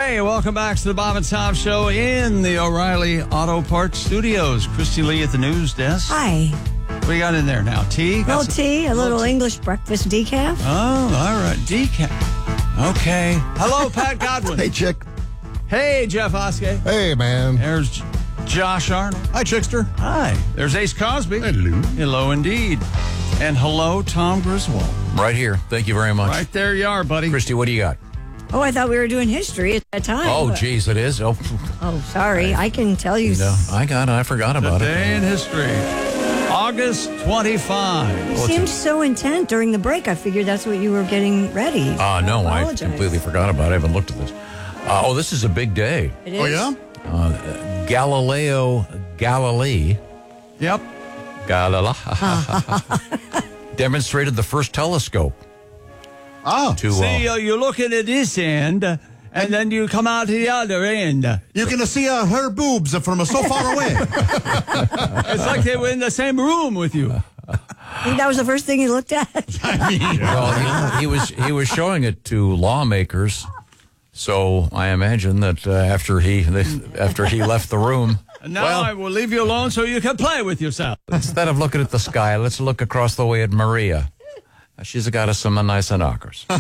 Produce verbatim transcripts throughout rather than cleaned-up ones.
Hey, welcome back to the Bob and Tom Show in the O'Reilly Auto Parts Studios. Christy Lee at the news desk. Hi. What do you got in there now? Tea? A little tea, a little tea. English breakfast decaf. Oh, all right. Decaf. Okay. Hello, Pat Godwin. Hey, Chick. Hey, Jeff Oskey. Hey, man. There's J- Josh Arnold. Hi, Chickster. Hi. There's Ace Cosby. Hello. Hello, indeed. And hello, Tom Griswold. Right here. Thank you very much. Right there you are, buddy. Christy, what do you got? Oh, I thought we were doing history at that time. Oh, but- geez, it is? Oh, Oh, sorry. I can tell you. no, I got it. I forgot about Today it. in history. August twenty-fifth. You seemed so intent during the break. I figured that's what you were getting ready. Uh, no, I apologize. completely forgot about it. I haven't looked at this. Uh, oh, this is a big day. It is? Oh, yeah? Uh, Galileo Galilei Yep. Galilei demonstrated the first telescope. Oh, To, See, uh, uh, you're looking at this end, uh, and then you come out to the other end. you can see uh, her boobs from so far away. It's like they were in the same room with you. I think that was the first thing you looked at. I mean, well, he, he was he was showing it to lawmakers. So I imagine that uh, after he after he left the room, And now well, I will leave you alone so you can play with yourself. instead of looking at the sky, let's look across the way at Maria. She's got us some nice knockers. um,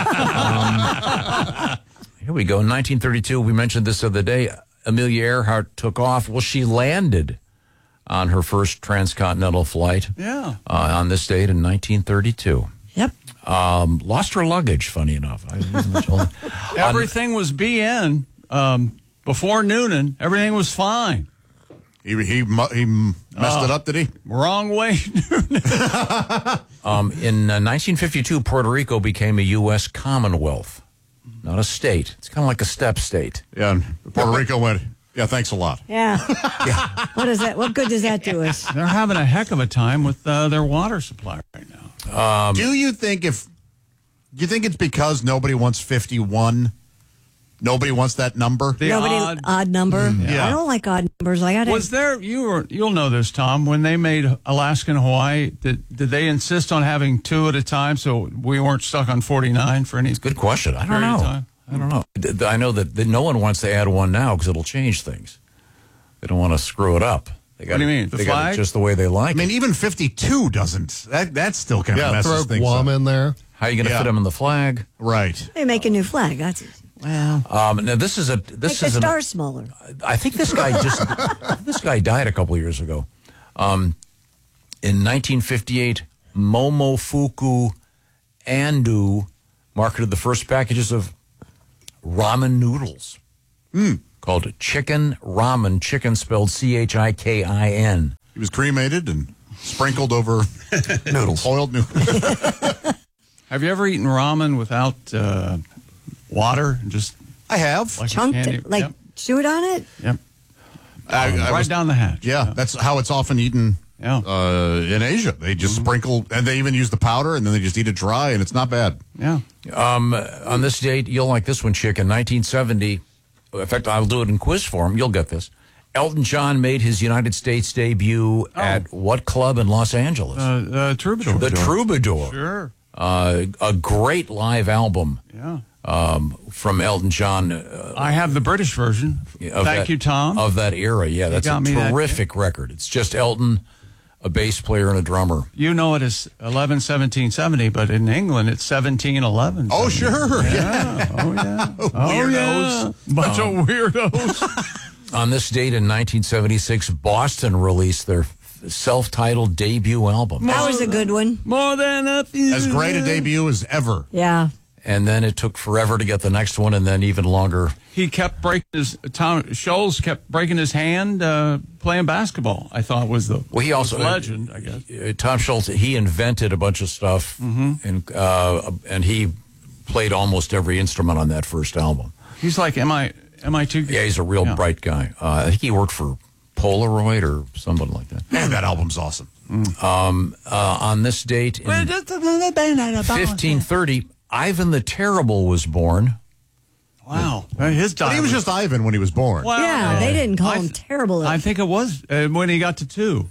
here we go. In nineteen thirty-two, we mentioned this the other day. Amelia Earhart took off. Well, she landed on her first transcontinental flight Yeah. uh, on this date in nineteen thirty-two. Yep. Um, lost her luggage, funny enough. I wasn't told. Everything was B N um, before Noonan. Everything was fine. he, he, mu- he messed it up, did he? Wrong way. Um, in uh, nineteen fifty-two, Puerto Rico became a U S Commonwealth, not a state. It's kind of like a step state. Yeah, and Puerto Rico went, yeah, thanks a lot. Yeah. What is that? What good does that do us? They're having a heck of a time with uh, their water supply right now. Um, do you think if, do you think it's because nobody wants fifty-one? Nobody wants that number? The Nobody odd- odd number. yeah. I don't like odd numbers. I got Was there, you were, you'll know this, Tom, when they made Alaska and Hawaii, did, did they insist on having two at a time so we weren't stuck on forty-nine for any Good question. I don't period of know. time? I don't know. Th- th- I know that, that no one wants to add one now because it'll change things. They don't want to screw it up. They got What do you mean, the they got flag? it just the way they like I mean, it. even fifty-two doesn't. That That's still kind of Yeah, messes throw things Guam up. in there. How are you going to yeah. fit them in the flag? Right. They make a new flag. That's easy. Well, Um, now this is a make this the is an, star smaller. I think this guy just this guy died a couple of years ago. Um, in nineteen fifty-eight, Momofuku Andu marketed the first packages of ramen noodles called chicken ramen. Chicken spelled C H I K I N. He was cremated and sprinkled over noodles, boiled noodles. Have you ever eaten ramen without uh, water? and Just I have. like a Chunked candy- it, like Yep. chewed on it. yep. I, I right was- down the hatch. Yeah, that's how it's often eaten Yeah. uh, in Asia. They just sprinkle, and they even use the powder, and then they just eat it dry, and it's not bad. Yeah. Um, on this date, you'll like this one, Chick. In nineteen seventy, in fact, I'll do it in quiz form. You'll get this. Elton John made his United States debut at what club in Los Angeles? Uh, uh, Troubadour. the Troubadour. Sure. Uh, a great live album Yeah. um, from Elton John. Uh, I have the British version. of Thank that- you, Tom. Of that era, yeah. That's a got me that- terrific record. It's just Elton, a bass player, and a drummer. You know it is eleven seventeen seventy, but in England it's seventeen eleven. Oh, sure. Yeah. Yeah. Oh, yeah. Oh, yeah. Bunch of weirdos. On this date in nineteen seventy-six, Boston released their self-titled debut album. That was a good one. More than a few. As great a debut as ever. Yeah. And then it took forever to get the next one, and then even longer. He kept breaking his, Tom Scholes kept breaking his hand uh, playing basketball, I thought was the Well, he also was legend, I guess. Uh, Tom Schultz, he invented a bunch of stuff, and uh, and he played almost every instrument on that first album. He's like, am I, am I too? Yeah, he's a real Yeah. bright guy. Uh, I think he worked for Polaroid or somebody like that. Man, that album's awesome. Um, uh, on this date in fifteen thirty, Ivan the Terrible was born. Wow. Uh, His But diet he was just Ivan when he was born. Well, Yeah, they didn't call I him th- terrible. I think it was uh, when he got to two.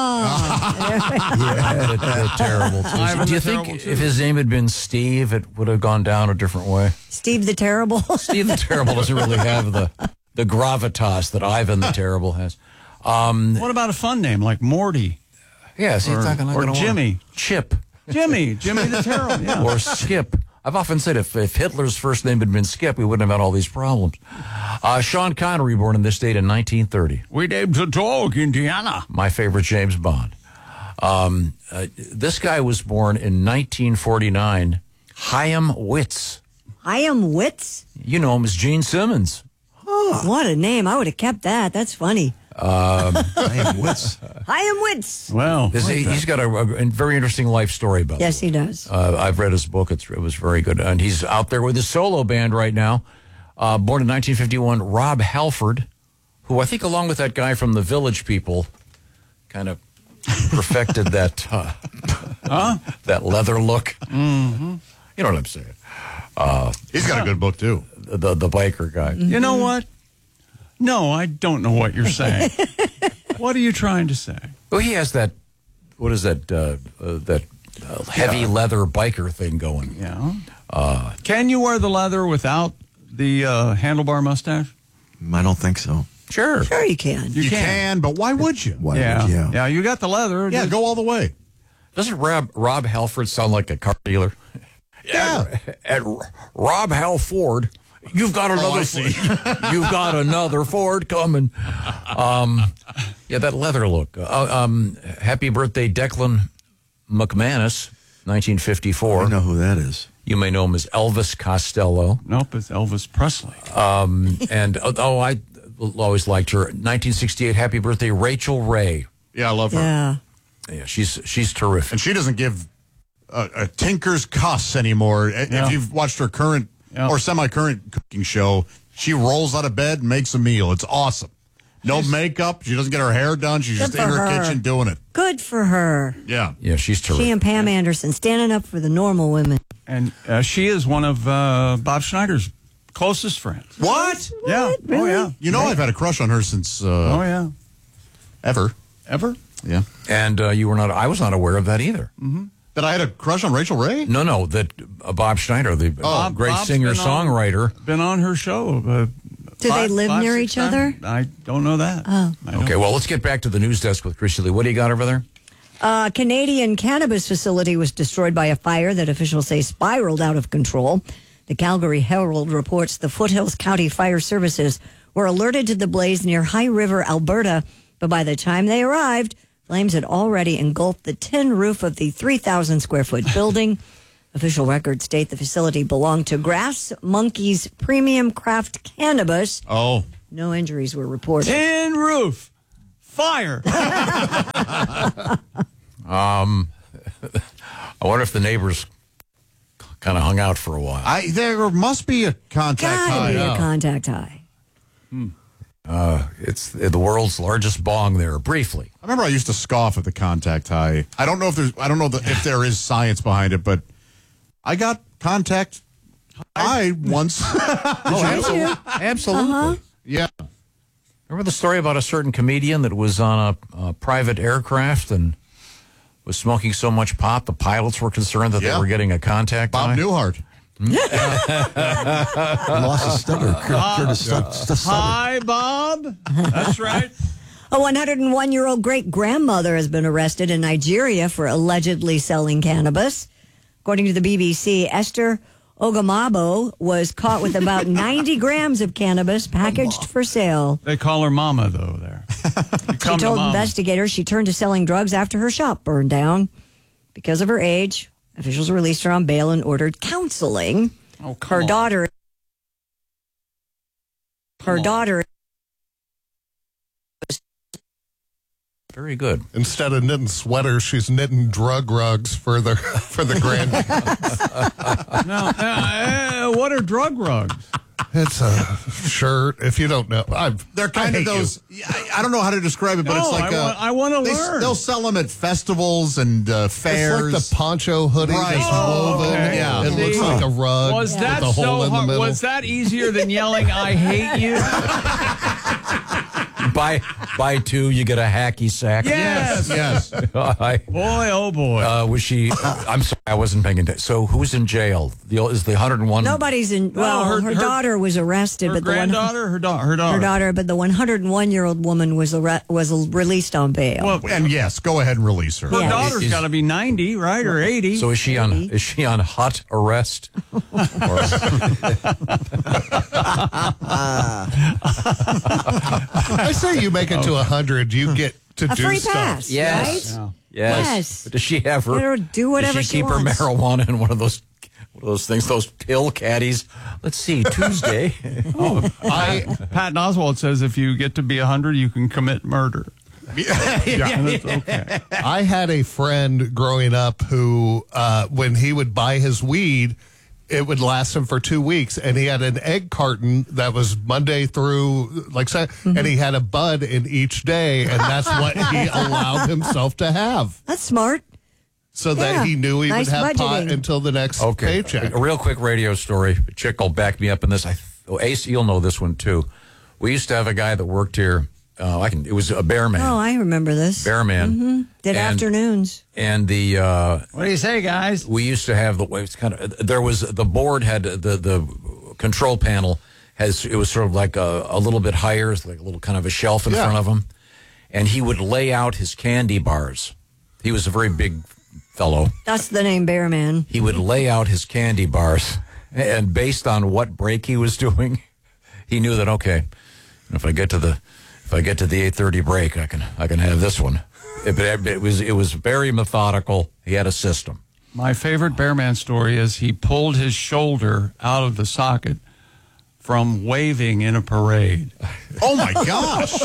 Oh, They're- they're terrible. too. Ivan Do you the think Terrible, too. if his name had been Steve, it would have gone down a different way? Steve the Terrible. Steve the Terrible doesn't really have the the gravitas that Ivan the Terrible has. Um, What about a fun name like Morty? yeah, see, Or- it's not gonna- or gonna work. Jimmy. Chip, Jimmy, Jimmy the Terrible. Yeah. or Skip. I've often said if, if Hitler's first name had been Skip, we wouldn't have had all these problems. Uh, Sean Connery, born in this date in nineteen thirty. We named a dog Indiana. My favorite James Bond. Um, uh, this guy was born in nineteen forty-nine. Chaim Witz. I am Wits. You know him as Gene Simmons. What a name. I would have kept that. That's funny. I am Wits. I am Wits. Well, This- he's got a, a very interesting life story about Yes, he does. Uh, I've read his book. It's, it was very good. And he's out there with his solo band right now. Uh, born in nineteen fifty-one, Rob Halford, who I think along with that guy from The Village People kind of perfected that uh, huh? that leather look. Mm-hmm. You know what I'm saying? Uh, He's got a good book, too. the, the biker guy. You know what? No, I don't know what you're saying. What are you trying to say? Well, he has that, what is that, uh, uh, that uh, heavy leather biker thing going. Yeah. Uh, Can you wear the leather without the uh, handlebar mustache? I don't think so. Sure. Sure you can. You, You can. can, but why would you? Why Yeah. would you? Yeah, you got the leather. Yeah, Just- go all the way. Doesn't Rob, Rob Halford sound like a car dealer? Yeah. At, at Rob Halford, you've got another. I see. You've got another Ford coming. Um, yeah, that leather look. Uh, um, happy birthday, Declan McManus, nineteen I fifty-four. know who that is. You may know him as Elvis Costello. Nope, it's Elvis Presley. Um, and oh, oh, I always liked her. nineteen sixty-eight. Happy birthday, Rachel Ray. Yeah, I love her. Yeah. Yeah, she's she's terrific. And she doesn't give a, a tinker's cuss anymore. I- Yeah. If you've watched her current Yeah. or semi-current cooking show, she rolls out of bed and makes a meal. It's awesome. No makeup. She doesn't get her hair done. She's Good just in for her her. kitchen doing it. Good for her. Yeah. Yeah, she's terrific. She and Pam Anderson standing up for the normal women. And uh, she is one of uh, Bob Schneider's closest friends. What? Yeah. Really? Oh, yeah. You know, I've had a crush on her since uh, Oh, yeah. ever. Ever? Yeah. And uh, you were not. I was not aware of that either. That I had a crush on Rachel Ray? No, no, that uh, Bob Schneider, the uh, great Bob's singer been on- songwriter. Been on her show. Uh, Do they live five, near six each times? other? I don't know that. Oh. Okay, well, let's get back to the news desk with Christy Lee. What do you got over there? A Canadian cannabis facility was destroyed by a fire that officials say spiraled out of control. The Calgary Herald reports the Foothills County Fire Services were alerted to the blaze near High River, Alberta, but by the time they arrived, flames had already engulfed the tin roof of the three thousand square foot building. Official records state the facility belonged to Grass Monkeys Premium Craft Cannabis. Oh. No injuries were reported. Tin roof. Fire. Um, I wonder if the neighbors kind of hung out for a while. I There must be a contact Gotta high. be a Yeah. contact high. Uh, it's the world's largest bong there, briefly. I remember I used to scoff at the contact high. I don't know if there's I don't know the, if there is science behind it, but I got contact high once. Oh, absolutely. Absolutely. Yeah. Remember the story about a certain comedian that was on a, a private aircraft and was smoking so much pot, the pilots were concerned that Yeah. they were getting a contact Bob high? Newhart. He lost his stutter. Cur- Curtis stu- stu- stutter. Hi, Bob. That's right. A one hundred one year old great grandmother has been arrested in Nigeria for allegedly selling cannabis. According to the B B C, Esther Ogamabo was caught with about ninety grams of cannabis packaged for sale. They call her Mama, though, there. You She come to told Mama. investigators she turned to selling drugs after her shop burned down. Because of her age, officials released her on bail and ordered counseling. Oh, come Her on. daughter. Her on. daughter. Very good. Instead of knitting sweaters, she's knitting drug rugs for the for the grandkids. Now, uh, uh, what are drug rugs? It's a shirt. If you don't know, I've, They're kind I of hate those. I, I don't know how to describe it, but No, it's like I uh, want- I wanna they, learn. They'll sell them at festivals and uh, you. fairs. It's like the poncho hoodie Right. that's Oh, woven. okay. Yeah. It looks See? like a rug Was with that a hole so in the hard? middle. Was that easier than yelling, I hate you? buy buy two, you get a hacky sack. Yes. yes. I, Boy, oh boy. uh, was she? I'm sorry, I wasn't paying attention. So who's in jail? The, is the one hundred one? Nobody's in. Well, her- her, her- daughter was arrested, her but the one, granddaughter, her, da- her daughter. her daughter, but the one hundred one year old woman was arre- was released on bail. Well, And yes, go ahead and release her. her Yeah. daughter's Is- got to be ninety, right, or eighty? So is she on? Is she on hot arrest? Or- I say you make it to a hundred, you get to A do free stuff. pass, Yes. right? Yeah. Yes. Yes. But does she have her? Let her do whatever does she she keep her wants. marijuana in one of those, one of those things, those pill caddies? Let's see, Tuesday. I, Patton Oswalt says if you get to be one hundred, you can commit murder. And it's okay. I had a friend growing up who, uh, when he would buy his weed, it would last him for two weeks, and he had an egg carton that was Monday through like, Sa- Mm-hmm. and he had a bud in each day, and that's what he allowed himself to have, That's smart. so that Yeah. he knew he Nice would have pot budgeting. until the next Okay. paycheck. A real quick radio story. Chick will back me up in this. I, oh, Ace, you'll know this one too. We used to have a guy that worked here. Uh, I can. It was a bear man. Oh, I remember this. bear man. Mm-hmm. Did And- afternoons. And the uh, What do you say, guys? we used to have the it's kind of there was the board had the the control panel has it was sort of like a, a little bit higher, it's like a little kind of a shelf in Yeah. front of him, and he would lay out his candy bars. He was a very big fellow. That's the name Bear Man. He would lay out his candy bars, and based on what break he was doing, he knew that okay, if I get to the if I get to the eight thirty break, I can I can have this one. It, it was it was very methodical. He had a system. My favorite Bearman story is he pulled his shoulder out of the socket from waving in a parade. Oh my gosh.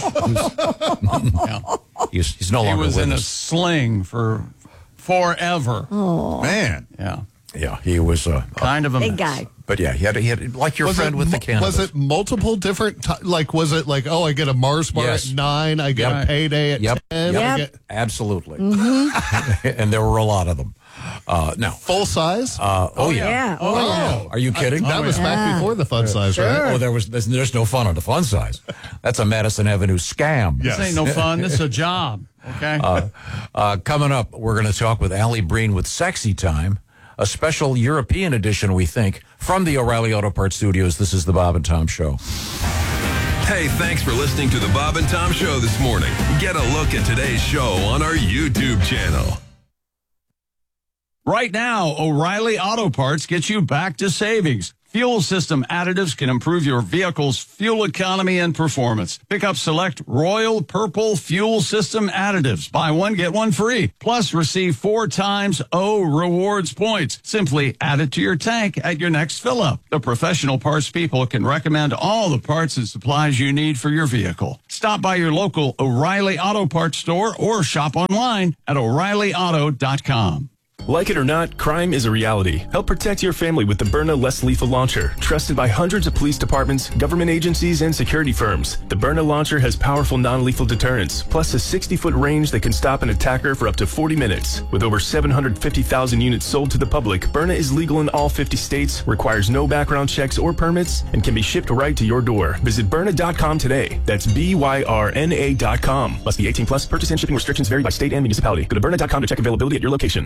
He's, he's no He longer was with in a us. sling for forever. Man. Yeah. Yeah, he was. Uh, Kind of a Big mess. guy. but yeah, he had he had like your Was friend it with the mu- cannabis. Was it multiple different, ti like, was it like, oh, I get a Mars bar Yes. at nine, I get Yep. a payday at Yep. ten, Yep. I Yep. get Absolutely, and there were a lot of them. Uh, now, full size? uh, oh yeah. Yeah. Oh, yeah. Are you kidding? that was back yeah. before the fun size, right? Oh, there was. There's, there's no fun on the fun size. That's a Madison Avenue scam. Yes. This ain't no fun. This is a job. Okay. Uh, coming up, we're going to talk with Allie Breen with Sexy Time, a special European edition, we think, from the O'Reilly Auto Parts Studios. This is the Bob and Tom Show. Hey, thanks for listening to the Bob and Tom Show this morning. Get a look at today's show on our YouTube channel. Right now, O'Reilly Auto Parts gets you back to savings. Fuel system additives can improve your vehicle's fuel economy and performance. Pick up select Royal Purple Fuel System additives. Buy one, get one free. Plus, receive four times O rewards points. Simply add it to your tank at your next fill-up. The professional parts people can recommend all the parts and supplies you need for your vehicle. Stop by your local O'Reilly Auto Parts store or shop online at O'Reilly Auto dot com. Like it or not, crime is a reality. Help protect your family with the Byrna Less Lethal Launcher, trusted by hundreds of police departments, government agencies, and security firms. The Byrna Launcher has powerful non-lethal deterrence, plus a sixty-foot range that can stop an attacker for up to forty minutes. With over seven hundred fifty thousand units sold to the public, Byrna is legal in all fifty states, requires no background checks or permits, and can be shipped right to your door. Visit Byrna dot com today. That's B Y R N A dot com. Must be eighteen plus. Purchase and shipping restrictions vary by state and municipality. Go to Byrna dot com to check availability at your location.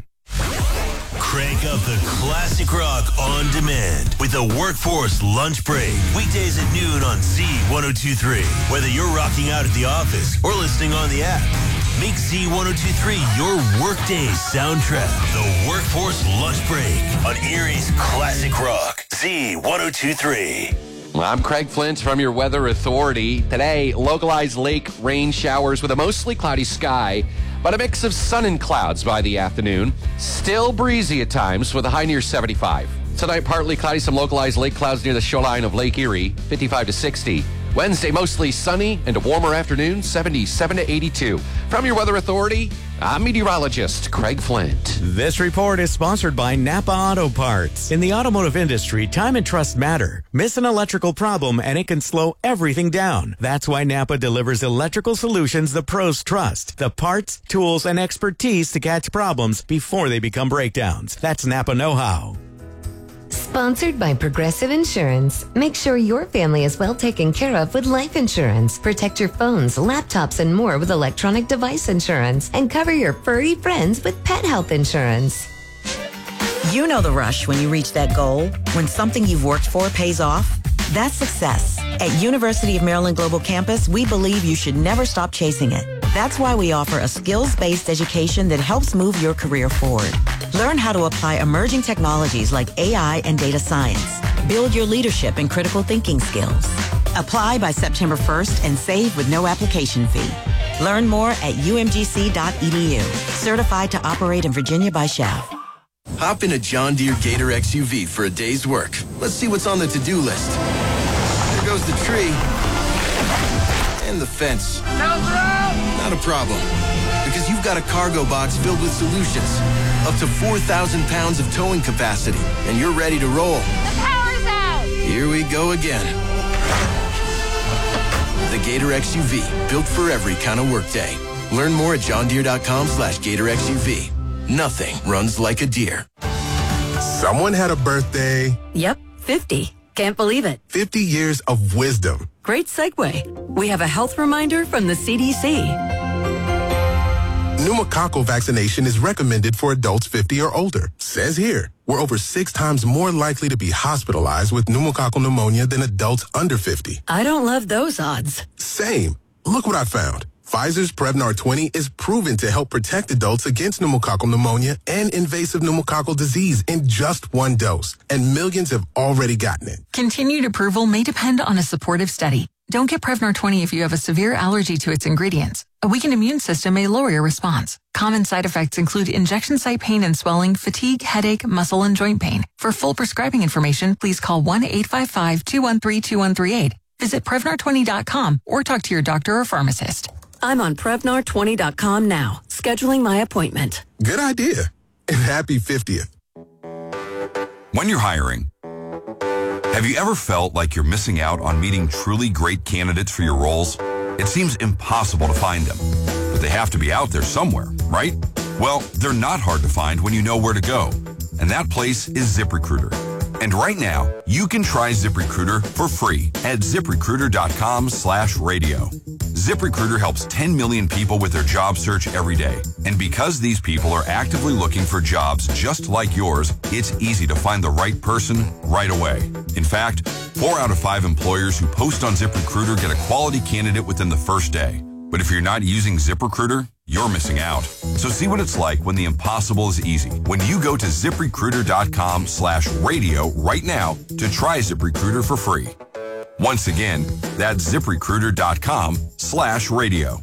Crank up the classic rock on demand with the Workforce Lunch Break. Weekdays at noon on Z ten twenty-three. Whether you're rocking out at the office or listening on the app, make Z ten twenty-three your workday soundtrack. The Workforce Lunch Break on Erie's Classic Rock. Z ten twenty-three. I'm Craig Flint from your Weather Authority. Today, localized lake rain showers with a mostly cloudy sky, but a mix of sun and clouds by the afternoon. Still breezy at times with a high near seventy-five. Tonight, partly cloudy, some localized lake clouds near the shoreline of Lake Erie, fifty-five to sixty. Wednesday, mostly sunny and a warmer afternoon, seventy-seven to eighty-two. From your Weather Authority, I'm meteorologist Craig Flint. This report is sponsored by Napa Auto Parts. In the automotive industry, time and trust matter. Miss an electrical problem and it can slow everything down. That's why Napa delivers electrical solutions the pros trust. The parts, tools, and expertise to catch problems before they become breakdowns. That's Napa know-how. Sponsored by Progressive Insurance. Make sure your family is well taken care of with life insurance. Protect your phones, laptops, and more with electronic device insurance. And cover your furry friends with pet health insurance. You know the rush when you reach that goal, when something you've worked for pays off. That's success. At University of Maryland Global Campus, we believe you should never stop chasing it. That's why we offer a skills-based education that helps move your career forward. Learn how to apply emerging technologies like A I and data science. Build your leadership and critical thinking skills. Apply by September first and save with no application fee. Learn more at U M G C dot E D U. Certified to operate in Virginia by S C H A F. Hop in a John Deere Gator X U V for a day's work. Let's see what's on the to-do list. There goes the tree. And the fence. Not a problem. Because you've got a cargo box filled with solutions. Up to four thousand pounds of towing capacity. And you're ready to roll. The power's out! Here we go again. The Gator X U V. Built for every kind of workday. Learn more at johndeere.com slash Gator X U V. Nothing runs like a deer. Someone had a birthday. Yep, fifty. Can't believe it. fifty years of wisdom. Great segue. We have a health reminder from the C D C. Pneumococcal vaccination is recommended for adults fifty or older. Says here, we're over six times more likely to be hospitalized with pneumococcal pneumonia than adults under fifty. I don't love those odds. Same. Look what I found. Pfizer's Prevnar twenty is proven to help protect adults against pneumococcal pneumonia and invasive pneumococcal disease in just one dose. And millions have already gotten it. Continued approval may depend on a supportive study. Don't get Prevnar twenty if you have a severe allergy to its ingredients. A weakened immune system may lower your response. Common side effects include injection site pain and swelling, fatigue, headache, muscle, and joint pain. For full prescribing information, please call one eight five five, two one three, two one three eight. Visit Prevnar twenty dot com or talk to your doctor or pharmacist. I'm on Prevnar twenty dot com now, scheduling my appointment. Good idea. And happy fiftieth. When you're hiring, have you ever felt like you're missing out on meeting truly great candidates for your roles? It seems impossible to find them, but they have to be out there somewhere, right? Well, they're not hard to find when you know where to go, and that place is ZipRecruiter. And right now, you can try ZipRecruiter for free at ZipRecruiter.com slash radio. ZipRecruiter helps ten million people with their job search every day. And because these people are actively looking for jobs just like yours, it's easy to find the right person right away. In fact, four out of five employers who post on ZipRecruiter get a quality candidate within the first day. But if you're not using ZipRecruiter, you're missing out. So see what it's like when the impossible is easy. When you go to ZipRecruiter.com slash radio right now to try ZipRecruiter for free. Once again, that's ZipRecruiter.com slash radio.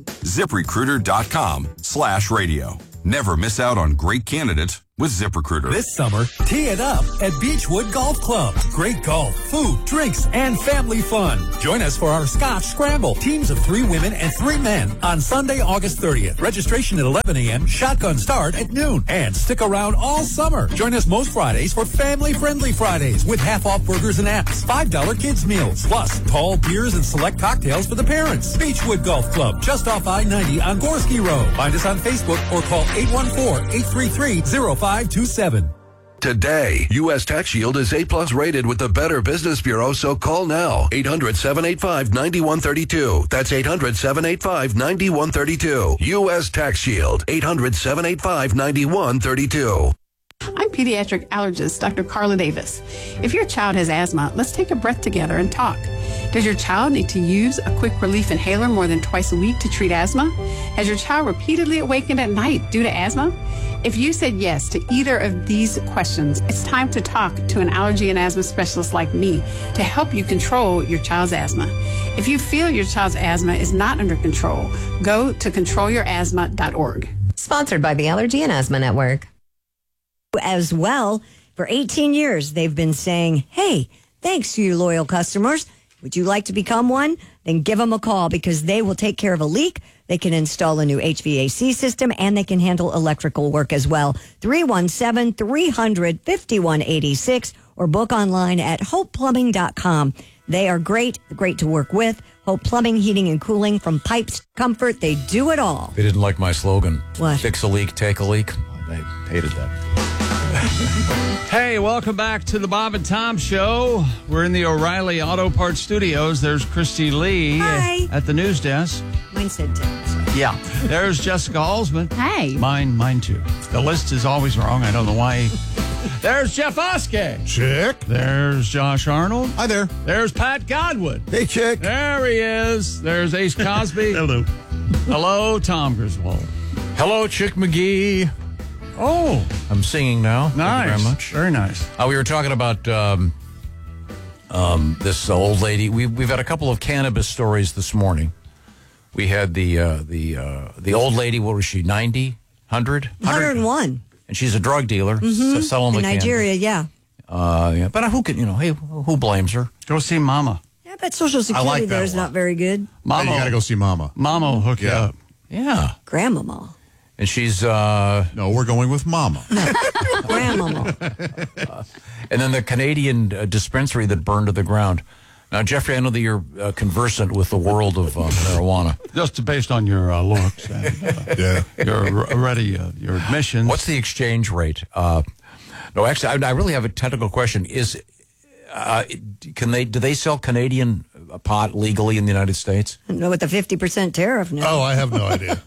ZipRecruiter.com slash radio. Never miss out on great candidates with ZipRecruiter. This summer, tee it up at Beechwood Golf Club. Great golf, food, drinks, and family fun. Join us for our Scotch Scramble. Teams of three women and three men on Sunday, August thirtieth. Registration at eleven a.m., shotgun start at noon. And stick around all summer. Join us most Fridays for family-friendly Fridays with half-off burgers and apps. five dollar kids meals. Plus, tall beers and select cocktails for the parents. Beechwood Golf Club, just off I ninety on Gorski Road. Find us on Facebook or call eight one four, eight three three, zero five two seven. Today, U S Tax Shield is A plus rated with the Better Business Bureau, so call now. eight hundred, seven eight five, nine one three two. That's eight hundred, seven eight five, nine one three two. U S Tax Shield, eight hundred, seven eight five, nine one three two. I'm pediatric allergist Doctor Carla Davis. If your child has asthma, let's take a breath together and talk. Does your child need to use a quick relief inhaler more than twice a week to treat asthma? Has your child repeatedly awakened at night due to asthma? If you said yes to either of these questions, it's time to talk to an allergy and asthma specialist like me to help you control your child's asthma. If you feel your child's asthma is not under control, go to control your asthma dot org. Sponsored by the Allergy and Asthma Network. As well, for eighteen years, they've been saying, hey, thanks to you loyal customers. Would you like to become one? Then give them a call because they will take care of a leak. They can install a new H V A C system and they can handle electrical work as well. three one seven, three hundred, fifty-one eighty-six or book online at hope plumbing dot com. They are great, great to work with. Hope Plumbing, Heating, and Cooling, from pipes to comfort, they do it all. They didn't like my slogan. What? Fix a leak, take a leak. They hated that. Hey, welcome back to the Bob and Tom Show. We're in the O'Reilly Auto Parts Studios. There's Christy Lee Hi. at the news desk. Mine said ten. Yeah. There's Jessica Halsman. Hey. Mine, mine too. The list is always wrong. I don't know why. There's Jeff Oskey. Chick. There's Josh Arnold. Hi there. There's Pat Godwin. Hey, Chick. There he is. There's Ace Cosby. Hello. Hello, Tom Griswold. Hello, Chick McGee. Oh, I'm singing now. nice. Thank you very much. Very nice. Uh, we were talking about um, um, this old lady. We, we've had a couple of cannabis stories this morning. We had the uh, the uh, the old lady. What was she? ninety? one hundred? one hundred one. And she's a drug dealer, Mm-hmm. s- selling In the Nigeria, yeah. Uh, yeah, but who can, you know, hey, who blames her? Go see Mama. Yeah, but Social Security like that there is a lot. not very good. Mama. You got to go see Mama. Mama will hook you Yeah. up. Yeah. Grandmama. And she's, uh, No, we're going with Mama. Grandmama. and then the Canadian uh, dispensary that burned to the ground. Now, Jeffrey, I know that you're uh, conversant with the world of uh, marijuana. Just based on your uh, looks and uh, Yeah. your already uh, your admissions. What's the exchange rate? Uh, no, actually, I, I really have a technical question. Is uh, can they do they sell Canadian pot legally in the United States? I don't know, with the fifty percent tariff now. Oh, I have no idea.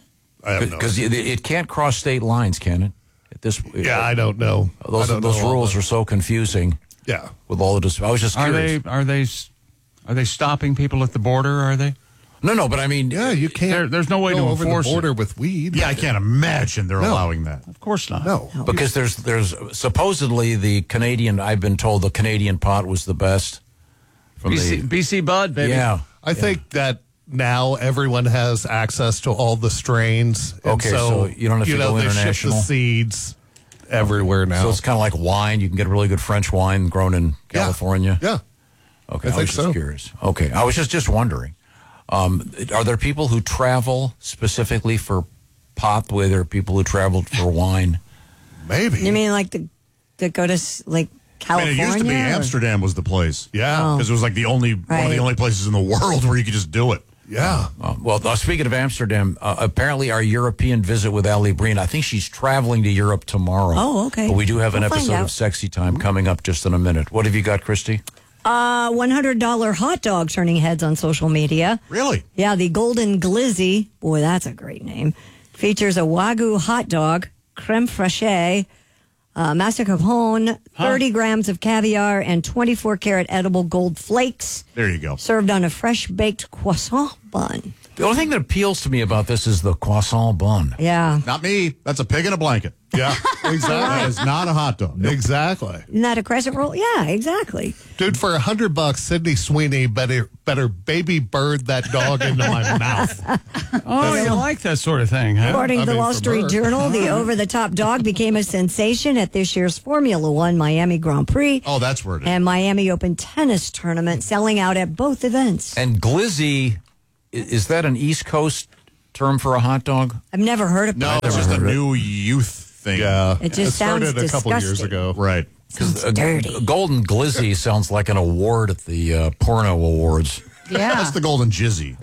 I have no Because idea. it, it can't cross state lines, can it? At this, Yeah, I don't know. Those I don't those know all rules the- are so confusing. Yeah. With all the dis- I was just Are curious. they are they are they stopping people at the border? Are they? No, no, but I mean, Yeah, you can't. There- there's no way go to over enforce the it. border with weed. Yeah, I can't imagine they're No. allowing that. Of course not. No. because there's there's supposedly the Canadian. I've been told the Canadian pot was the best. From B C, the, B C Bud, baby. yeah. I think that now everyone has access to all the strains. and Okay, so you don't have to know, go they ship international? the seeds everywhere now. So it's kind of like wine. You can get really good French wine grown in Yeah. California. Yeah. Okay, I I, think was just so. curious. Okay, I was just just wondering. Um, are there people who travel specifically for pot? Where there are people who traveled for wine? Maybe. You mean like the, to go to s- like I California? mean, it used to be or- Amsterdam was the place. Yeah. Oh. Because it was like the only one of Right. the only places in the world where you could just do it. Yeah. Uh, well, uh, speaking of Amsterdam, uh, apparently our European visit with Ali Breen, I think she's traveling to Europe tomorrow. Oh, okay. But we do have an We'll find episode out. of Sexy Time coming up just in a minute. What have you got, Christy? Uh, one hundred dollars hot dog turning heads on social media. Really? Yeah, the Golden Glizzy, boy, that's a great name, features a Wagyu hot dog, creme fraiche, uh, mascarpone, thirty grams of caviar, and twenty-four karat edible gold flakes, There you go. served on a fresh baked croissant bun. The only thing that appeals to me about this is the croissant bun. Yeah. Not me. That's a pig in a blanket. Yeah. That Exactly. is not a hot dog. Exactly. Isn't that a crescent roll? Yeah, exactly. Dude, for a hundred bucks, Sydney Sweeney better better baby bird that dog into my mouth. Oh, you like that sort of thing, huh? According to I the mean, Wall for Street bird. Journal, the over-the-top dog became a sensation at this year's Formula One Miami Grand Prix Oh, that's where it is. and Miami Open tennis tournament, selling out at both events. And glizzy, i- is that an East Coast term for a hot dog? I've never heard of No, it. it's just a new youth thing. Yeah. It just sounds started a couple years disgusting. ago. Right. Sounds dirty. Golden Glizzy sounds like an award at the uh, porno awards. Yeah. That's the golden jizzy.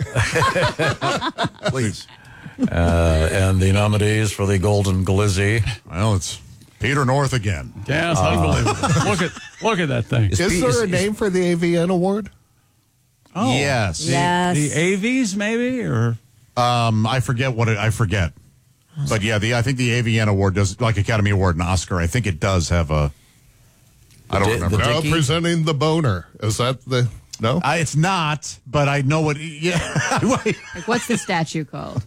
Please. Uh, and the nominees for the Golden Glizzy. Well, it's Peter North again. Yeah, it's unbelievable. Look at look at that thing. Is there a name for the A V N award? Oh, Yes. Yes. the A Vs maybe or Um, I forget what it, I forget. But yeah, the I think the A V N award does, like Academy Award and Oscar, I think it does have a, I don't di- remember. the Now Dickie? presenting the boner. Is that the no? Uh, it's not, but I know what, yeah. Wait. Like, what's the statue called?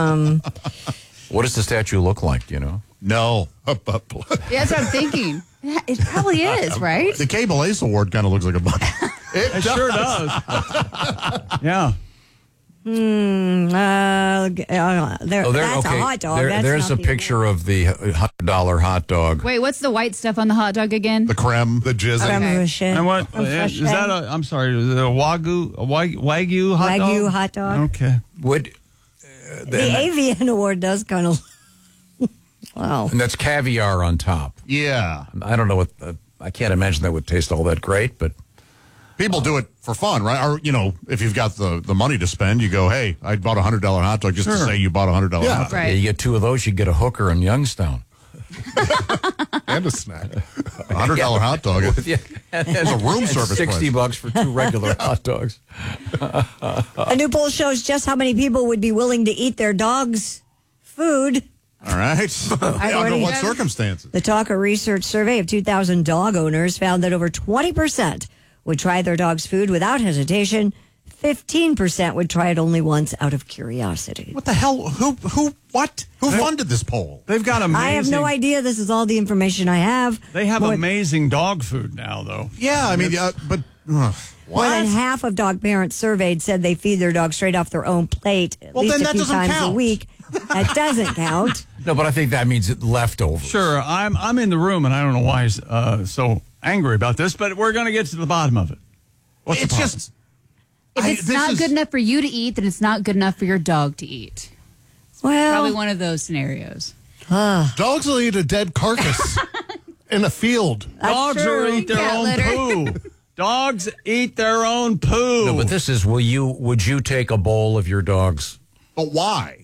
What does the statue look like, do you know? No. Yeah, that's what I'm thinking. Yeah, it probably is, right? The Cable Ace Award kind of looks like a butt. it sure does. Yeah. Hmm. Uh, g- uh, there, Oh, there, that's okay. a hot dog. There- That's there's not a the- picture of the one hundred dollar hot dog. Wait, what's the white stuff on the hot dog again? The creme, the jizz. Creme brulee. And what Creme is fraiche. that? A, I'm sorry, is it a wagyu, a wag- wagyu hot dog? Wagyu hot dog. Okay. Would Uh, the A V N award does kind of. Wow. And that's caviar on top. Yeah. I don't know what. Uh, I can't imagine that would taste all that great, but people do it for fun, right? Or, you know, if you've got the, the money to spend, you go, hey, I bought a one hundred dollar hot dog just to Sure. say you bought a one hundred dollar yeah, hot dog. yeah, you get two of those, you get a hooker in Youngstown. And a snack. A one hundred dollar hot dog. Yeah. And, It's a room and service sixty price. bucks for two regular hot dogs. A new poll shows just how many people would be willing to eat their dog's food. All right. Under already what have- circumstances? The Talker Research survey of two thousand dog owners found that over twenty percent would try their dog's food without hesitation. fifteen percent would try it only once out of curiosity. What the hell? Who, who, what? Who funded this poll? They've got amazing. I have no idea. This is all the information I have. They have More- amazing dog food now, though. Yeah, I mean, uh, but uh, More than half of dog parents surveyed said they feed their dog straight off their own plate at Well, least then a that few doesn't times count. a week. That doesn't count. No, but I think that means it leftovers. Sure, I'm I'm in the room, and I don't know why he's uh, so angry about this, but we're going to get to the bottom of it. What's it's the problem? just. If I- it's this not is- good enough for you to eat, then it's not good enough for your dog to eat. Well, Probably one of those scenarios. Dogs will eat a dead carcass in a field. Dogs true. will eat their Cat own litter. poo. Dogs eat their own poo. No, but this is, will you, would you take a bowl of your dog's? But why?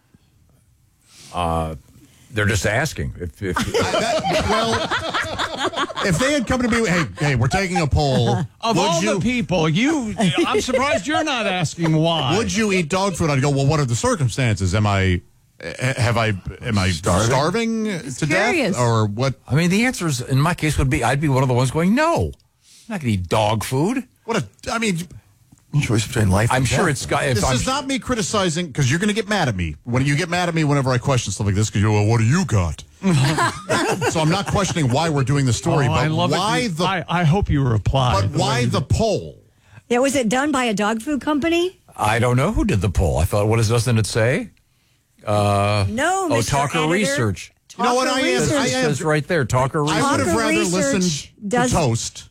Uh, they're just asking. If, if, That- well, if they had come to me, hey, hey, we're taking a poll. Of would all you, the people, you, I'm surprised you're not asking why. would you eat dog food? I'd go, well, what are the circumstances? Am I, eh, have I, am I starving, to curious. death, or what? I mean, the answer is, in my case, would be I'd be one of the ones going, no. I'm not going to eat dog food. What a, I mean, Choice between life I'm and sure death. it's got. If this I'm, is not me criticizing, because you're going to get mad at me. When you get mad at me whenever I question stuff like this, because you go, well, what do you got? So I'm not questioning why we're doing the story, Oh, but I love why it. the, I, I hope you reply. but why the poll? Yeah, was it done by a dog food company? I don't know who did the poll. I thought, what is, doesn't it say? Uh, No, Oh, Mister Talker Editor. Research. You know what I am? It I says, am. says right there, Talker I Research. would have Talker rather Research listened does- to Toast.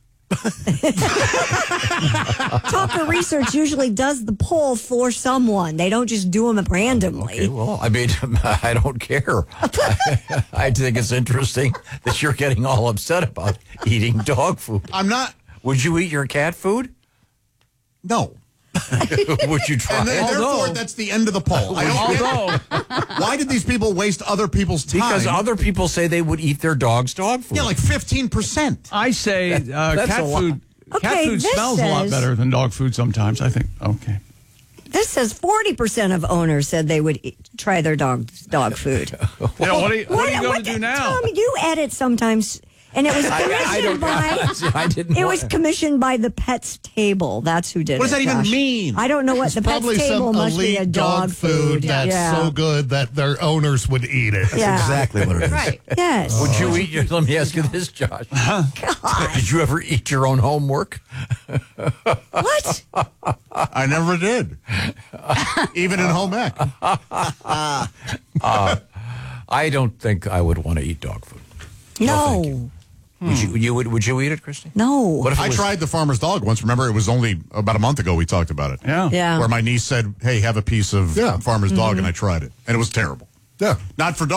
Talker Research usually does the poll for someone. They don't just do them randomly. Okay, well, I mean, I don't care. I, I think it's interesting that you're getting all upset about eating dog food. I'm not. Would you eat your cat food? No. Would you try And it? then, therefore, that's the end of the poll. I don't get, why did these people waste other people's time? Because other people say they would eat their dog's dog food. yeah, like fifteen percent. I say uh, that's cat a lot. food. Cat Okay, food this smells a lot says- better than dog food sometimes. I think. Okay. This says forty percent of owners said they would eat, try their dog's dog food. Yeah, what are you, what are you What- going what to do the- now? Tom, you edit sometimes. And it was I- I commissioned don't- by I didn't it was want- commissioned by the Pets Table. That's who did What it. does that even Josh. mean? I don't know what It's the Pets probably Table some must be elite a dog, food that's yeah. so good that their owners would eat it. Yeah. Exactly what it is. Right. Yes. Would you eat your, let me ask you this, Josh. Did you ever eat your own homework? What? I never did. Even in home ec. Uh, I don't think I would want to eat dog food. No. you. Would you, you would, would you eat it, Christy? No. What if it I was- tried the farmer's dog once. Remember, it was only about a month ago we talked about it. Yeah. Yeah. Where my niece said, hey, have a piece of Yeah. farmer's dog, and I tried it. And it was terrible. Yeah. Not for dogs.